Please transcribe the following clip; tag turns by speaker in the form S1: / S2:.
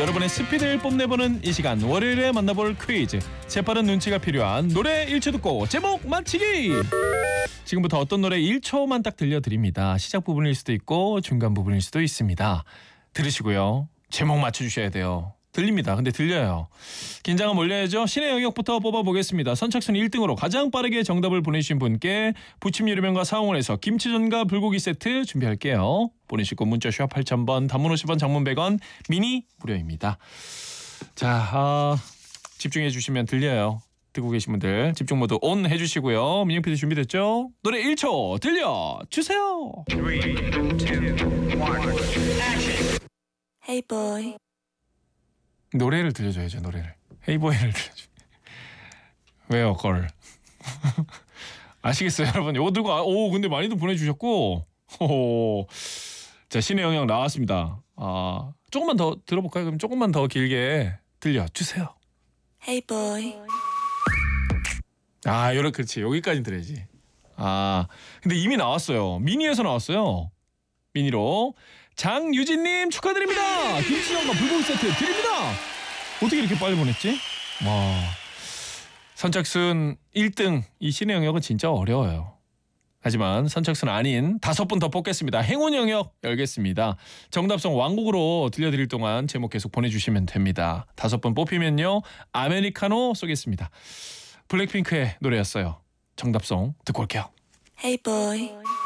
S1: 여러분의 스피드를 뽐내보는 이 시간 월요일에 만나볼 퀴즈. 재빠른 눈치가 필요한 노래 1초 듣고 제목 맞히기. 지금부터 어떤 노래 1초만 딱 들려드립니다. 시작 부분일 수도 있고 중간 부분일 수도 있습니다. 들으시고요. 제목 맞춰주셔야 돼요. 들립니다. 근데 들려요. 긴장감 올려야죠. 신의 영역부터 뽑아보겠습니다. 선착순 1등으로 가장 빠르게 정답을 보내주신 분께 부침 유리면과 사홍원에서 김치전과 불고기 세트 준비할게요. 보내시고 문자 샵 8000번, 단문 50원, 장문 100원, 미니 무료입니다. 자, 집중해 주시면 들려요. 듣고 계신 분들 집중 모드 온 해주시고요. 민영 PD 준비됐죠? 노래 1초 들려주세요. 3, 2, 1, 액션.
S2: Hey boy.
S1: 노래를 들려줘야죠. 노래를. 헤이보이를 들려줘. 왜요, 걸? 아시겠어요, 여러분? 이거 들고 근데 많이도 보내주셨고. 자, 신의 영역 나왔습니다. 조금만 더 들어볼까요? 그럼 조금만 더 길게 들려주세요.
S2: Hey boy.
S1: 그렇지. 여기까지 들어야지. 근데 이미 나왔어요. 미니에서 나왔어요. 미니로. 장유진님 축하드립니다. 김치전과 불고기 세트 드립니다. 어떻게 이렇게 빨리 보냈지? 선착순 1등 이 신의 영역은 진짜 어려워요. 하지만 선착순 아닌 5분 더 뽑겠습니다. 행운 영역 열겠습니다. 정답송 왕곡으로 들려드릴 동안 제목 계속 보내주시면 됩니다. 5분 뽑히면요 아메리카노 쏘겠습니다. 블랙핑크의 노래였어요. 정답송 듣고 올게요.
S2: Hey boy.